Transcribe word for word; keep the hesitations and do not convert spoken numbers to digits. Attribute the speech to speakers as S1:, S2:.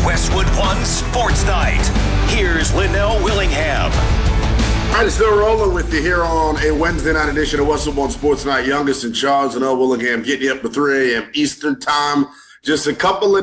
S1: Westwood One Sports Night. Here's Linnell Willingham.
S2: All right, still rolling with you here on a Wednesday night edition of Westwood One Sports Night. Youngest and Charles and Linnell Willingham getting you up to three a.m. Eastern Time. Just a couple of